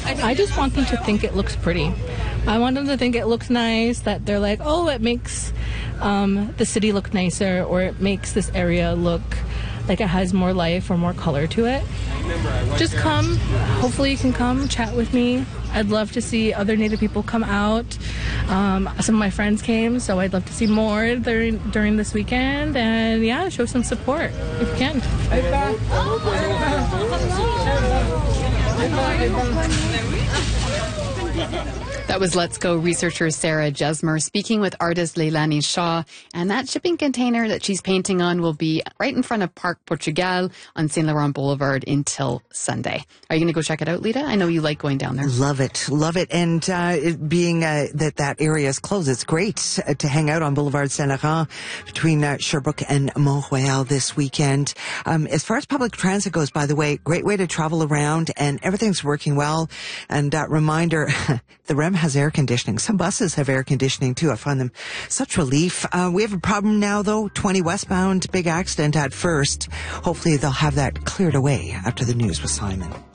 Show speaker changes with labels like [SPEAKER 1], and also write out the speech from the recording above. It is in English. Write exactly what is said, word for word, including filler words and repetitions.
[SPEAKER 1] I just want them to think it looks pretty. I want them to think it looks nice, that they're like, oh, it makes um, the city look nicer, or it makes this area look like it has more life or more color to it. Just come. Hopefully you can come chat with me. I'd love to see other Native people come out. Um, some of my friends came, so I'd love to see more during, during this weekend. And yeah, show some support if you can.
[SPEAKER 2] That was Let's Go researcher Sarah Jesmer speaking with artist Leilani Shaw. And that shipping container that she's painting on will be right in front of Parc Portugal on Saint Laurent Boulevard until Sunday. Are you going to go check it out, Lita? I know you like going down there.
[SPEAKER 3] Love it. Love it. And uh, it being uh, that that area is closed, it's great uh, to hang out on Boulevard Saint Laurent between uh, Sherbrooke and Mont-Royal this weekend. Um, as far as public transit goes, by the way, great way to travel around, and everything's working well. And uh, reminder, the R E M has air conditioning. Some buses have air conditioning too. I find them such relief. Uh, we have a problem now though. twenty westbound, big accident at first. Hopefully they'll have that cleared away after the news with Simon.